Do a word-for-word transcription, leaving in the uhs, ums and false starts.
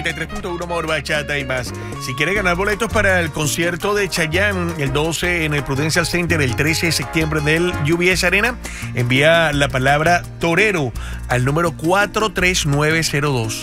noventa y tres punto uno Amor, Bachata y más. Si quiere ganar boletos para el concierto de Chayanne el doce en el Prudential Center el trece de septiembre del U B S Arena, envía la palabra torero al número cuatro tres nueve cero dos.